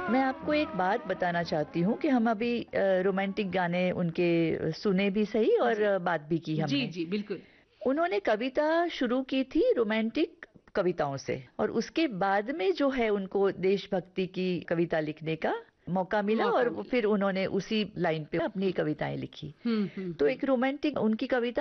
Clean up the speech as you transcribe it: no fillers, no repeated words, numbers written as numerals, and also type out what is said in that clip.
मैं आपको एक बात बताना चाहती हूँ कि हम अभी रोमांटिक गाने उनके सुने भी सही और जी बात भी की जी हमने। जी बिल्कुल। उन्होंने कविता शुरू की थी रोमांटिक कविताओं से और उसके बाद में जो है उनको देशभक्ति की कविता लिखने का मौका मिला और मौका वो मिला। फिर उन्होंने उसी लाइन पे अपनी कविताएं लिखी। तो हम्म। एक रोमांटिक उनकी कविता